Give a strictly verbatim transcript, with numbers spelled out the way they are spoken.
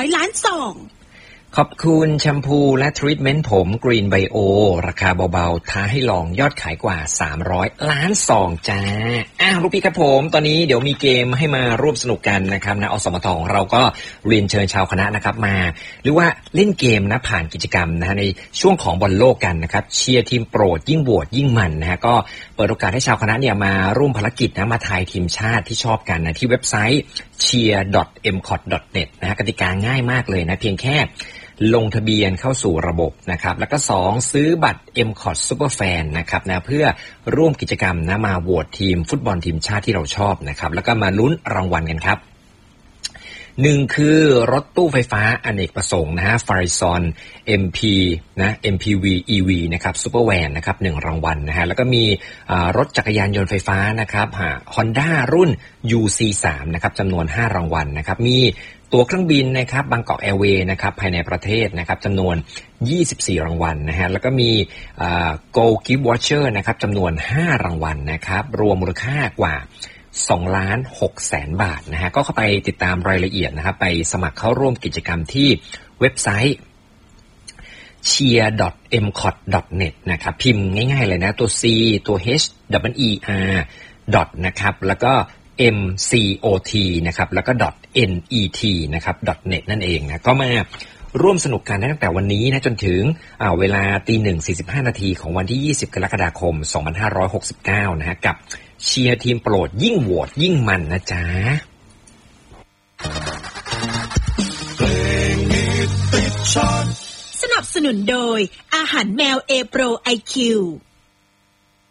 อยล้านซองขอบคุณแชมพูและทรีทเมนต์ผมกรีนไบโอราคาเบาๆท้าให้ลองยอดขายกว่าสามร้อยล้านซองจ้าอ้าวลูกพี่ครับผมตอนนี้เดี๋ยวมีเกมให้มาร่วมสนุกกันนะครับนะอสมทของเราก็เรียนเชิญชาวคณะนะครับมาหรือว่าเล่นเกมนะผ่านกิจกรรมนะฮะในช่วงของบอลโลกกันนะครับเชียร์ทีมโปรดยิ่งโหวตยิ่งมันนะฮะก็เปิดโอกาสให้ชาวคณะเนี่ยมาร่วมภารกิจนะมาทายทีมชาติที่ชอบกันนะที่เว็บไซต์ เชียร์ ดอท เอ็ม คอท ดอท เน็ต นะฮะกติกาง่ายมากเลยนะเพียงแค่ลงทะเบียนเข้าสู่ระบบนะครับแล้วก็สองซื้อบัตร เอ็ม คอท Superfan นะครับนะเพื่อร่วมกิจกรรมนะมาโหวตทีมฟุตบอลทีมชาติที่เราชอบนะครับแล้วก็มาลุ้นรางวัลกันครับหนึ่งคือรถตู้ไฟฟ้าอเนกประสงค์นะฮะ Farizon เอ็ม พี นะ เอ็ม พี วี อี วี นะครับซูเปอร์แวนนะครับหนึ่งรางวัลนะฮะแล้วก็มีรถจักรยานยนต์ไฟฟ้านะครับ Honda รุ่น ยู ซี สาม นะครับจำนวนห้ารางวัลนะครับมีตัวเครื่องบินนะครับบางกอกแอร์เวย์นะครับภายในประเทศนะครับจำนวนยี่สิบสี่รางวัลนะฮะแล้วก็มี Gold Gift Voucher นะครับจำนวนห้ารางวัลนะครับรวมมูลค่ากว่าสองล้านหกแสนบาทนะฮะก็เข้าไปติดตามรายละเอียดนะครับไปสมัครเข้าร่วมกิจกรรมที่เว็บไซต์ เชียร์ ดอท เอ็ม คอท ดอท เน็ต นะครับพิมพ์ง่ายๆเลยนะตัว C ตัว H W E R ดอทนะครับแล้วก็ M C O T นะครับแล้วก็ .net นะครับ .net นั่นเองนะก็มาร่วมสนุกกันตั้งแต่วันนี้นะจนถึงเวลาตีหนึ่งสี่สิบห้านาทีของวันที่ยี่สิบกรกฎาคมสองพันห้าร้อยหกสิบเก้านะฮะกับเชียร์ทีมโปรดยิ่งโหวตยิ่งมันนะจ๊ะสนับสนุนโดยอาหารแมวเอโปร ไอ คิว